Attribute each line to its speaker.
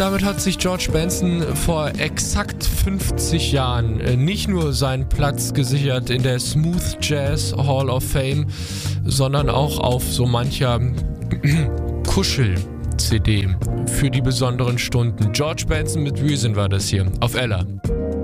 Speaker 1: damit hat sich George Benson vor exakt 50 Jahren nicht nur seinen Platz gesichert in der Smooth Jazz Hall of Fame, sondern auch auf so mancher Kuschel-CD für die besonderen Stunden. George Benson mit Reason war das hier auf Ella.